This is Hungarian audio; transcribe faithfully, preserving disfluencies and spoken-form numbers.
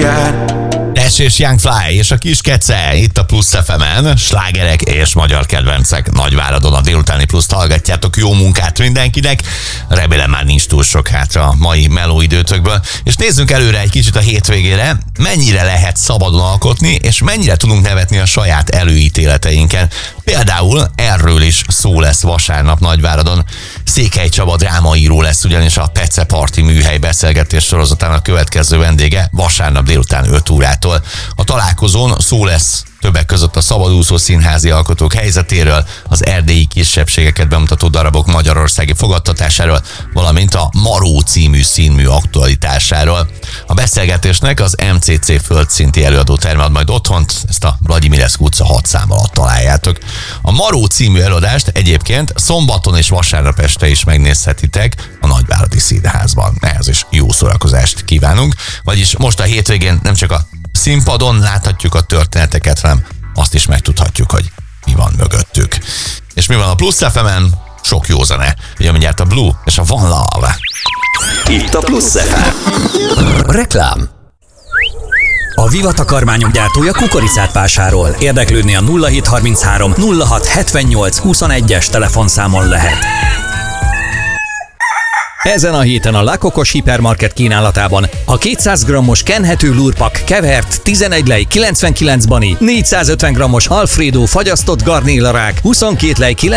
jár. Tess és Young Fly és a Kis Kece itt a Plusz ef emen, slágerek és magyar kedvencek. Nagyváradon a délutáni Pluszt hallgatjátok, jó munkát mindenkinek. Remélem már nincs túl sok hátra a mai meló időtökből. És nézzünk előre egy kicsit a hétvégére. Mennyire lehet szabadon alkotni, és mennyire tudunk nevetni a saját előítéleteinken. Például erről is szó lesz vasárnap Nagyváradon. Székely Csaba drámaíró lesz ugyanis a Pece Parti műhely beszélgetés sorozatának következő vendége vasárnap délután öt órától. A találkozón szó lesz többek között a szabadúszó színházi alkotók helyzetéről, az erdélyi kisebbségeket bemutató darabok magyarországi fogadtatásáról, valamint a Maró című színmű aktualitásáról. A beszélgetésnek az em cé cé földszinti előadóterme ad majd otthont, ezt a Vladimirescu utca hat szám alatt találjátok. A Maró című előadást egyébként szombaton és vasárnap este is megnézhetitek a Nagyváradi Színházban. Ehhez is jó szórakozást kívánunk, vagyis most a hétvégén nem csak a színpadon láthatjuk a történeteket, hanem azt is megtudhatjuk, hogy mi van mögöttük. És mi van a Plusz ef emen? Sok jó zene. Ugye mindjárt a Blue és a One Love. Itt a Plusz ef em. Reklám. A Viva takarmányok gyártója kukoricát vásárol. Érdeklődni a nulla hét harminchárom nulla hat hetvennyolc huszonegyes telefonszámon lehet. Ezen a héten a La Cocos hipermarket kínálatában a kétszáz grammos kenhető lurpak kevert tizenegy lej kilencvenkilenc bani, négyszázötven grammos Alfredo fagyasztott garnélarák huszonkét lej